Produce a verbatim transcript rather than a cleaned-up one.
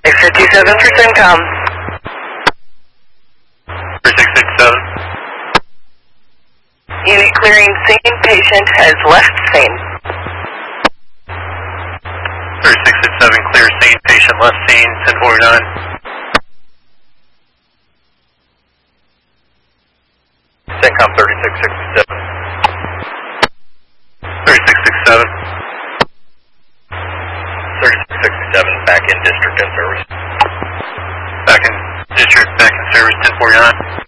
fifty-seven for CENTCOM. thirty-six fifty-seven. Unit clearing scene, patient has left scene. thirty-six fifty-seven, clear scene, patient left scene, ten forty-nine. CENTCOM thirty-six sixty-seven. thirty-six sixty-seven. thirty-six sixty-seven, back in district and service. Back in district, back in service, ten forty-nine.